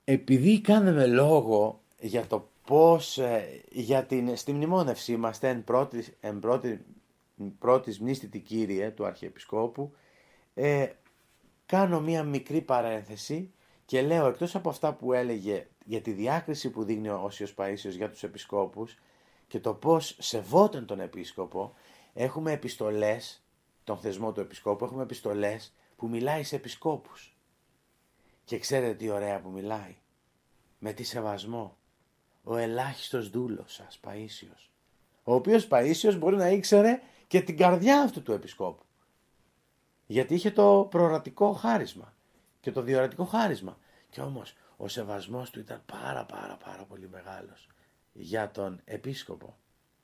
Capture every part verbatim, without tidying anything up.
επειδή κάναμε λόγο για το πώς ε, για την, στη μνημόνευση είμαστε εν πρώτη, εν πρώτη, πρώτης μνήστητη Κύριε του Αρχιεπισκόπου, ε, κάνω μία μικρή παρένθεση και λέω, εκτός από αυτά που έλεγε για τη διάκριση που δείχνει ο Όσιος Παΐσιος για τους επισκόπους και το πώς σεβόταν τον επίσκοπο, έχουμε επιστολές, τον θεσμό του επισκόπου, έχουμε επιστολές που μιλάει σε επισκόπους. Και ξέρετε τι ωραία που μιλάει. Με τι σεβασμό. Ο ελάχιστος δούλος σας, Παΐσιος. Ο οποίος Παΐσιος μπορεί να ήξερε και την καρδιά αυτού του επισκόπου. Γιατί είχε το προορατικό χάρισμα και το διορατικό χάρισμα. Και όμως ο σεβασμός του ήταν πάρα πάρα πάρα πολύ μεγάλος για τον επίσκοπο.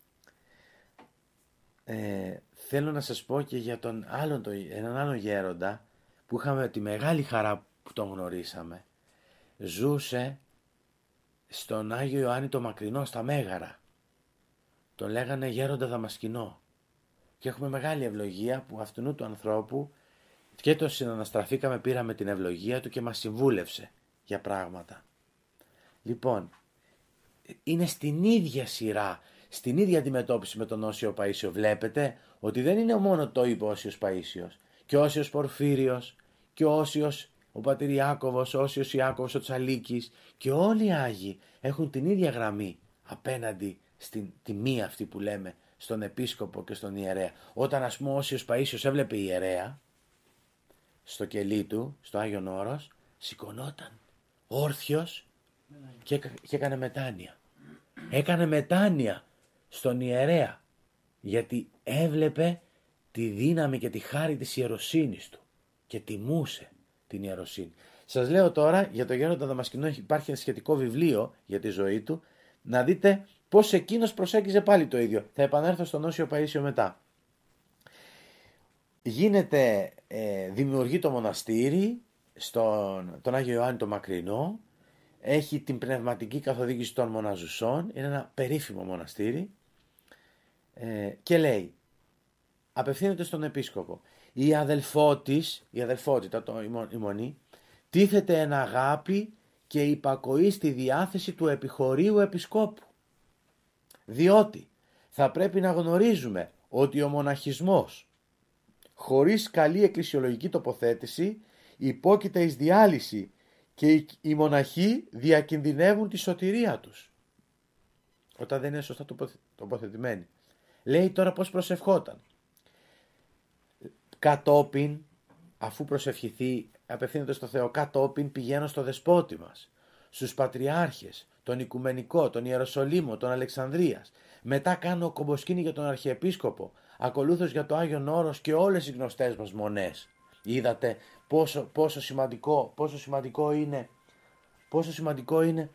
Ε, θέλω να σας πω και για τον άλλον, το, έναν άλλον γέροντα που είχαμε τη μεγάλη χαρά που τον γνωρίσαμε. Ζούσε στον Άγιο Ιωάννη το Μακρινό, στα Μέγαρα. Τον λέγανε γέροντα Δαμασκηνό. Και έχουμε μεγάλη ευλογία που αυτού του ανθρώπου και το συναναστραφήκαμε, πήραμε την ευλογία του και μας συμβούλευσε για πράγματα. Λοιπόν, είναι στην ίδια σειρά, στην ίδια αντιμετώπιση με τον Όσιο Παΐσιο. Βλέπετε ότι δεν είναι μόνο το είπε ο Όσιος Παΐσιος, και ο Όσιος Πορφύριος και ο Όσιος ο πατήρ Ιάκωβος, ο Όσιος Ιάκωβος ο Τσαλίκης και όλοι οι Άγιοι έχουν την ίδια γραμμή απέναντι στην τιμή αυτή που λέμε στον επίσκοπο και στον ιερέα. Όταν ας πούμε ο Όσιος Παΐσιος έβλεπε ιερέα στο κελί του, στο Άγιον Όρος, σηκωνόταν όρθιος και, και έκανε μετάνοια. Έκανε μετάνοια στον ιερέα γιατί έβλεπε τη δύναμη και τη χάρη της ιεροσύνης του και τιμούσε την ιεροσύνη. Σας λέω τώρα για τον γέροντα Δαμασκηνό, υπάρχει ένα σχετικό βιβλίο για τη ζωή του, να δείτε πώς εκείνος προσέγγιζε πάλι το ίδιο. Θα επανέλθω στον Όσιο Παΐσιο μετά. Γίνεται, ε, δημιουργεί το μοναστήρι στον τον Άγιο Ιωάννη το Μακρινό, έχει την πνευματική καθοδήγηση των μοναζουσών, είναι ένα περίφημο μοναστήρι, ε, και λέει, απευθύνεται στον επίσκοπο, η αδελφότης, η αδελφότητα, το, η μονή, τίθεται εν αγάπη και υπακοή στη διάθεση του επιχωρίου επισκόπου. Διότι θα πρέπει να γνωρίζουμε ότι ο μοναχισμός χωρίς καλή εκκλησιολογική τοποθέτηση υπόκειται εις διάλυση και οι μοναχοί διακινδυνεύουν τη σωτηρία τους όταν δεν είναι σωστά τοποθετημένοι. Λέει τώρα πώς προσευχόταν. Κατόπιν, αφού προσευχηθεί, απευθύνεται στο Θεό, κατόπιν πηγαίνω στο δεσπότη μας, στους πατριάρχες, τον Οικουμενικό, τον Ιεροσολύμο, τον Αλεξανδρίας. Μετά κάνω κομποσκήνη για τον Αρχιεπίσκοπο, ακολούθως για το Άγιον Όρος και όλες οι γνωστές μας μονές. Είδατε πόσο, πόσο, σημαντικό, πόσο σημαντικό είναι, πόσο σημαντικό είναι,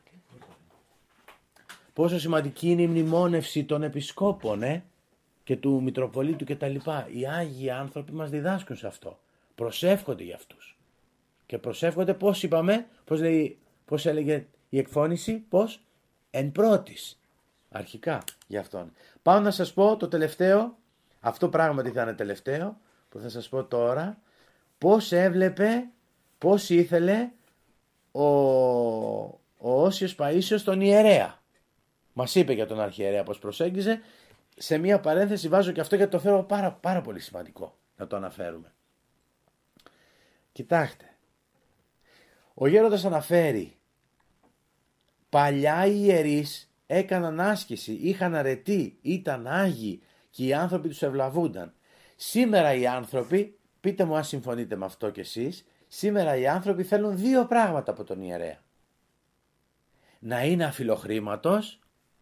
πόσο σημαντική είναι η μνημόνευση των επισκόπων, ε? Και του Μητροπολίτου και τα λοιπά. Οι Άγιοι άνθρωποι μας διδάσκουν σε αυτό. Προσεύχονται για αυτούς. Και προσεύχονται πώς είπαμε, πώς, λέει, πώς έλεγε η εκφώνηση, πώς, εν πρώτης. Αρχικά για αυτόν. Πάω να σας πω το τελευταίο, αυτό πράγματι θα είναι τελευταίο, που θα σας πω τώρα, πώς έβλεπε, πώς ήθελε ο, ο Όσιος Παΐσιος τον ιερέα. Μας είπε για τον αρχιερέα πώς προσέγγιζε. Σε μία παρένθεση βάζω και αυτό γιατί το θεωρώ πάρα, πάρα πολύ σημαντικό να το αναφέρουμε. Κοιτάξτε, ο γέροντας αναφέρει, παλιά οι ιερείς έκαναν άσκηση, είχαν αρετή, ήταν άγιοι και οι άνθρωποι τους ευλαβούνταν. Σήμερα οι άνθρωποι, πείτε μου αν συμφωνείτε με αυτό κι εσείς, σήμερα οι άνθρωποι θέλουν δύο πράγματα από τον ιερέα. Να είναι αφιλοχρήματος,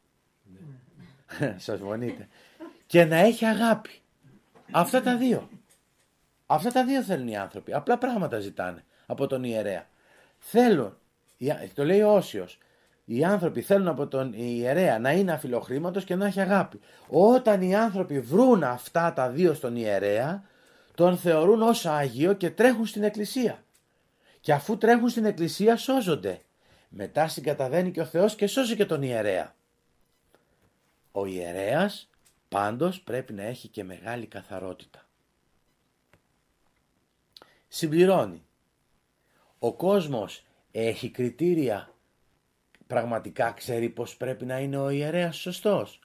σας φωνείτε, και να έχει αγάπη. Αυτά τα δύο. Αυτά τα δύο θέλουν οι άνθρωποι. Απλά πράγματα ζητάνε από τον ιερέα. Θέλουν, το λέει ο Όσιος, οι άνθρωποι θέλουν από τον ιερέα να είναι αφιλοχρήματος και να έχει αγάπη. Όταν οι άνθρωποι βρουν αυτά τα δύο στον ιερέα, τον θεωρούν ως Άγιο και τρέχουν στην εκκλησία. Και αφού τρέχουν στην εκκλησία σώζονται. Μετά συγκαταβαίνει και ο Θεός και σώζει και τον ιερέα. Ο ιερέας πάντως πρέπει να έχει και μεγάλη καθαρότητα. Συμπληρώνει. Ο κόσμος έχει κριτήρια πραγματικά ξέρει πως πρέπει να είναι ο ιερέας σωστός.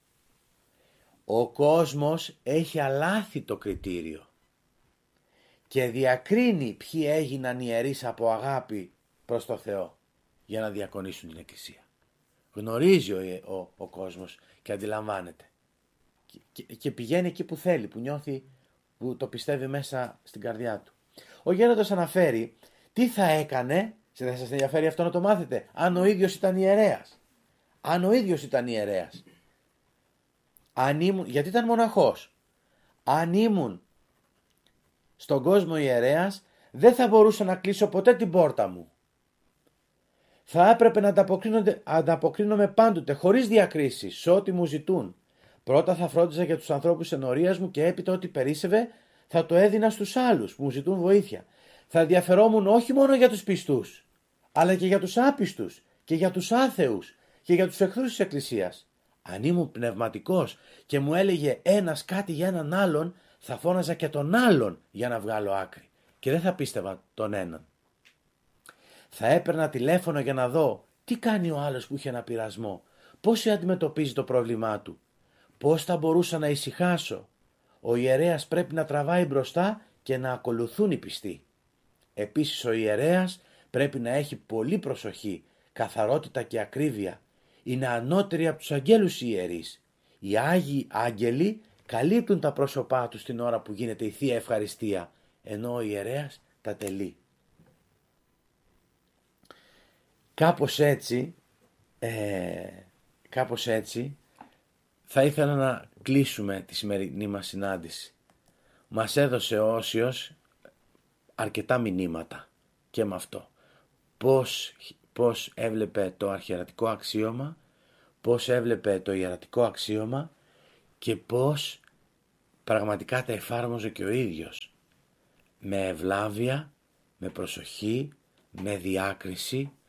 Ο κόσμος έχει αλάθητο κριτήριο και διακρίνει ποιοι έγιναν ιερείς από αγάπη προς το Θεό για να διακονήσουν την Εκκλησία. Γνωρίζει ο, ο, ο κόσμος και αντιλαμβάνεται και, και, και πηγαίνει εκεί που θέλει, που νιώθει, που το πιστεύει μέσα στην καρδιά του. Ο γέροντας αναφέρει τι θα έκανε, θα σας ενδιαφέρει αυτό να το μάθετε, αν ο ίδιος ήταν ιερέας. Αν ο ίδιος ήταν ιερέας. Αν ήμουν, γιατί ήταν μοναχός. Αν ήμουν στον κόσμο ιερέας, δεν θα μπορούσα να κλείσω ποτέ την πόρτα μου. Θα έπρεπε να ανταποκρίνομαι πάντοτε, χωρίς διακρίσεις, σε ό,τι μου ζητούν. Πρώτα θα φρόντιζα για τους ανθρώπους ενορίας μου και έπειτα ό,τι περίσσευε θα το έδινα στους άλλους που μου ζητούν βοήθεια. Θα ενδιαφερόμουν όχι μόνο για τους πιστούς, αλλά και για τους άπιστους και για τους άθεους και για τους εχθρούς της Εκκλησίας. Αν ήμουν πνευματικός και μου έλεγε ένας κάτι για έναν άλλον, θα φώναζα και τον άλλον για να βγάλω άκρη και δεν θα πίστευα τον έναν. Θα έπαιρνα τηλέφωνο για να δω τι κάνει ο άλλος που είχε ένα πειρασμό, πώς αντιμετωπίζει το πρόβλημά του, πώς θα μπορούσα να ησυχάσω. Ο ιερέας πρέπει να τραβάει μπροστά και να ακολουθούν οι πιστοί. Επίσης ο ιερέας πρέπει να έχει πολύ προσοχή, καθαρότητα και ακρίβεια. Είναι ανώτεροι από τους αγγέλους οι ιερείς. Οι Άγιοι Άγγελοι καλύπτουν τα πρόσωπά τους την ώρα που γίνεται η Θεία Ευχαριστία, ενώ ο ιερέας τα τελεί. Κάπως έτσι, ε, κάπως έτσι θα ήθελα να κλείσουμε τη σημερινή μας συνάντηση. Μας έδωσε ο Όσιος αρκετά μηνύματα και με αυτό. Πώς, πώς έβλεπε το αρχιερατικό αξίωμα, πώς έβλεπε το ιερατικό αξίωμα και πώς πραγματικά τα εφάρμοζε και ο ίδιος. Με ευλάβεια, με προσοχή, με διάκριση